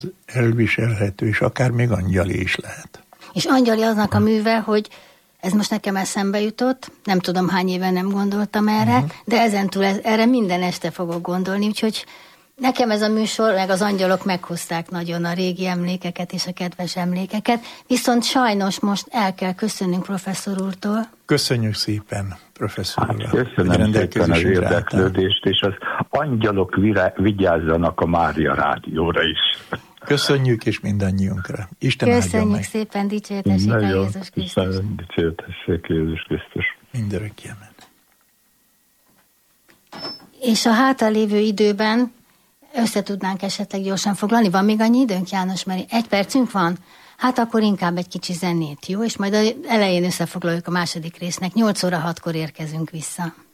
elviselhető, és akár még angyali is lehet. És angyali aznak a műve, hogy ez most nekem eszembe jutott, nem tudom hány éve nem gondoltam erre, de ezentúl erre minden este fogok gondolni, úgyhogy nekem ez a műsor, meg az angyalok meghozták nagyon a régi emlékeket és a kedves emlékeket, viszont sajnos most el kell köszönnünk professzor úrtól. Köszönjük szépen, professzor úr. Köszönöm szépen az érdeklődést, és az angyalok vigyázzanak a Mária Rádióra is. Köszönjük, és mindannyiunkra. Isten áldjon meg. Köszönjük szépen, dicsértessék a Jézus Krisztus. Dicsértessék Jézus Krisztus. Mindörökké. És a hátralévő időben összetudnánk esetleg gyorsan foglalni. Van még annyi időnk, János Mari? 1 percünk van? Hát akkor inkább egy kicsi zenét, jó? És majd elején összefoglaljuk a második résznek. 8 óra 6-kor érkezünk vissza.